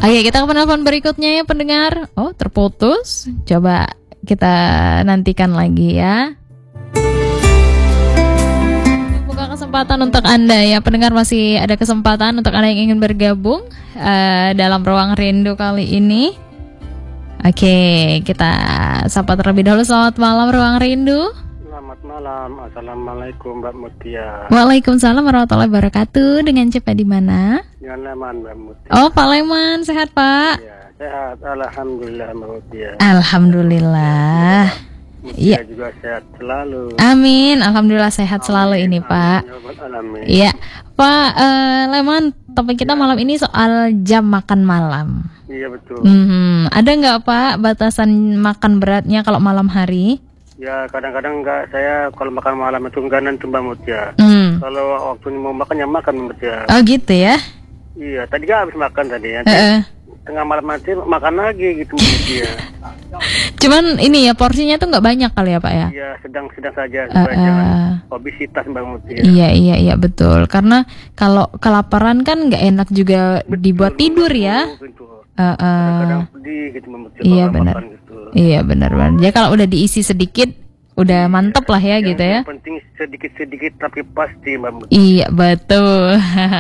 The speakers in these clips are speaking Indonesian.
Oke, kita ke penelpon berikutnya ya pendengar. Oh, terputus. Coba kita nantikan lagi ya. Buka kesempatan untuk Anda ya pendengar, masih ada kesempatan untuk Anda yang ingin bergabung dalam Ruang Rindu kali ini. Oke, kita sapa terlebih dahulu. Selamat malam Ruang Rindu. Selamat malam. Assalamualaikum Mbak Mutia. Waalaikumsalam warahmatullahi wabarakatuh. Dengan siapa di mana? Dengan Leman Mbak Mutia. Oh, Pak Leman, sehat Pak? Ya, sehat. Alhamdulillah Mbak Mutia. Alhamdulillah. Mutia juga sehat selalu. Amin. Alhamdulillah sehat selalu ini Pak. Amin. Iya, Pak Leman. Topik kita malam ini soal jam makan malam. Iya betul. Ada nggak Pak batasan makan beratnya kalau malam hari? Ya kadang-kadang enggak, saya kalau makan malam itu enggak nentu Mbak Mutia. Kalau waktu mau makan ya makan Mbak Mutia. Oh gitu ya? Iya, tadi kan habis makan tadi ya. Tengah malam nanti makan lagi gitu Mbak Mutia. Cuman ini ya porsinya tuh nggak banyak kali ya Pak ya? Iya, sedang-sedang saja supaya jangan obesitas Mbak Mutia. Iya betul. Karena kalau kelaparan kan nggak enak juga dibuat tidur ya. Kadang pedih gitu Mbak Mutia. Iya benar. Gitu. Iya benar. Ya kalau udah diisi sedikit udah mantep lah ya gitu ya. Yang penting sedikit-sedikit tapi pasti Mbak Mutia. Iya betul.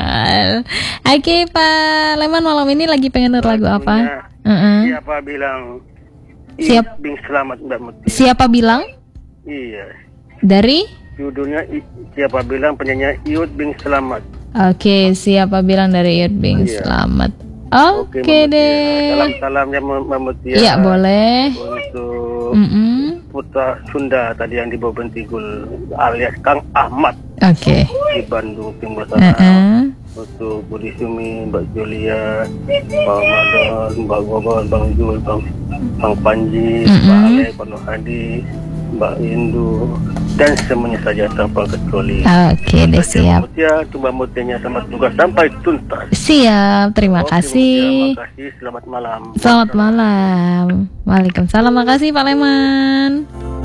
Oke Pak Leman, malam ini lagi pengen denger lagu apa? Siapa bilang? Bing selamat Mbak Mutia. Siapa bilang? Iya. Dari? Judulnya siapa bilang, penyanyi Iut Bing Selamat. Oke, siapa bilang dari Iut Bing Selamat. Oke deh. Salam-salamnya Mbak Mutia. Iya boleh. Untuk putra Sunda tadi yang dibawa Bentigul alias Kang Ahmad. Oke. Di Bandung Timur sana. Untuk Budi Sumi, Mbak Julia, Pak Madon, Mbak Gogon, Bang Jul, Bang Panji, Mbak Ale, Pak Nur Hadi, Mbak Indu, dan semuanya saja tanpa kecuali. Oke deh, siap. Mbak Mutianya selamat tugas sampai tuntas. Siap, terima kasih. Terima kasih, selamat malam. Selamat malam. Waalaikumsalam, makasih Pak Leman.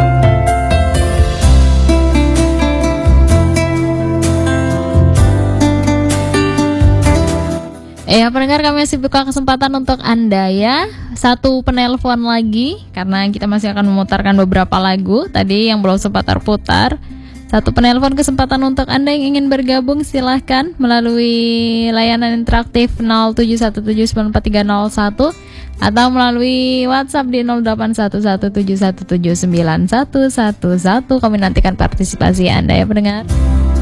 Pendengar, kami masih buka kesempatan untuk Anda ya. Satu penelpon lagi, karena kita masih akan memutarkan beberapa lagu tadi yang belum sempat terputar. Satu penelpon kesempatan untuk Anda yang ingin bergabung, silahkan melalui layanan interaktif 0717943001 atau melalui WhatsApp di 081171791111. Kami nantikan partisipasi Anda ya pendengar.